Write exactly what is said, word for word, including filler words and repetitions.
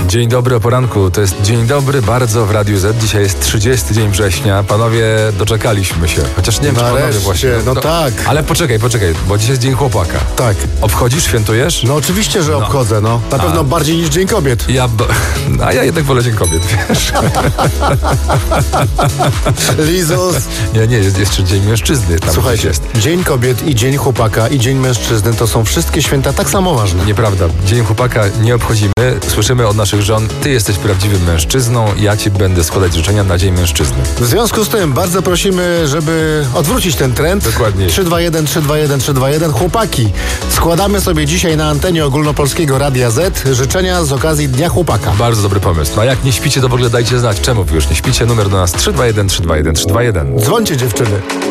Dzień dobry o poranku, to jest dzień dobry bardzo w Radiu Z. Dzisiaj jest trzydziesty dzień września. Panowie, doczekaliśmy się. Chociaż nie wiem, czy panowie Nareszcie, właśnie. no tak. Ale poczekaj, poczekaj, bo dzisiaj jest Dzień Chłopaka. Tak. Obchodzisz, świętujesz? No oczywiście, że obchodzę, no. Na pewno A. bardziej niż Dzień Kobiet. Ja, b- a ja jednak wolę Dzień Kobiet, wiesz. Lizus. Nie, nie, jest jeszcze Dzień Mężczyzny. Tam Słuchajcie, jest. Dzień Kobiet i Dzień Chłopaka i Dzień Mężczyzny to są wszystkie święta tak samo ważne. Nieprawda. Dzień Chłopaka nie obchodzimy. Słyszymy od naszych żon, ty jesteś prawdziwym mężczyzną, ja ci będę składać życzenia na Dzień Mężczyzny. W związku z tym bardzo prosimy, żeby odwrócić ten trend. Dokładnie. trzy dwa jeden, trzy dwa jeden, trzy dwa jeden. Chłopaki, składamy sobie dzisiaj na antenie ogólnopolskiego Radia Z życzenia z okazji Dnia Chłopaka. Bardzo dobry pomysł. A jak nie śpicie, to w ogóle dajcie znać, czemu wy już nie śpicie. Numer do nas trzy dwa jeden, trzy dwa jeden, trzy dwa jeden. Dzwońcie, dziewczyny.